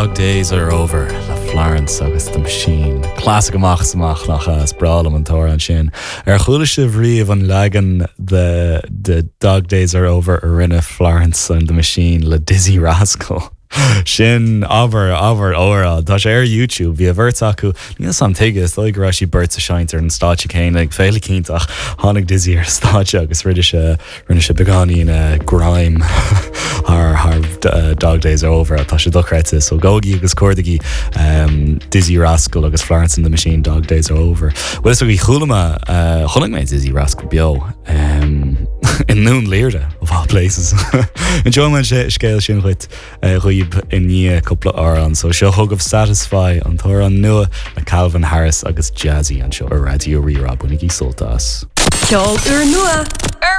dog days are over. La Florence agus the Machine. Classic amach nach sprálam an tóir an sin. Chuaile sibh riamh an legan the dog days are over a rinne Florence and the Machine le Dizzy Rascal. Sin aber óra tá sé YouTube bhí a bhirt acu ní sam tuige is le go sí burt a seintar an státe céin ag féile cíntaach tháinig Dizzy ar státe agus rinne se beganí in grime haar dog days are over tá sé dochreite so gógi agus cuadaí Dizzy Rascal agus Florence and the Machine dog days are over. Well is í chuúlama chonig mé Dizzy Rascal bio in noon Leirde of all places. And Joe man scale sin chuit ruib in ní couple an so seo hug of Satisfy an tóir an nua a Calvin Harris agus Jazzy an seo a radio re-rab bunig í soltas. Ceol nua